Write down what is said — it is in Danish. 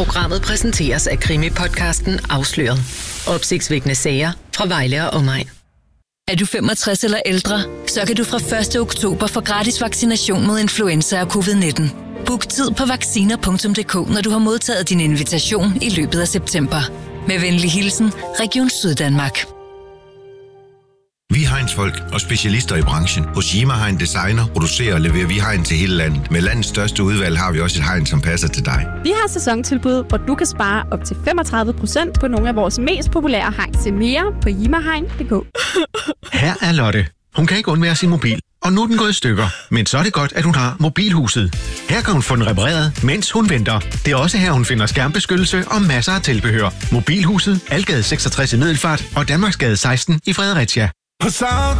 Programmet præsenteres af krimi-podcasten Afsløret. Opsigtsvækkende sager fra Vejle og omegn. Er du 65 eller ældre, så kan du fra 1. oktober få gratis vaccination mod influenza og covid-19. Book tid på vacciner.dk, når du har modtaget din invitation i løbet af september. Med venlig hilsen, Region Syddanmark. Vi Hegns-folk og specialister i branchen. Hos Yima Hegn Designer producerer og leverer vi hegn til hele landet. Med landets største udvalg har vi også et hegn, som passer til dig. Vi har sæsontilbud, hvor du kan spare op til 35% på nogle af vores mest populære hegn. Se mere på yimahegn.dk. Her er Lotte. Hun kan ikke undvære sin mobil, og nu er den gået i stykker. Men så er det godt, at hun har Mobilhuset. Her kan hun få den repareret, mens hun venter. Det er også her, hun finder skærmbeskyttelse og masser af tilbehør. Mobilhuset, Algade 66 i Middelfart og Danmarksgade 16 i Fredericia. På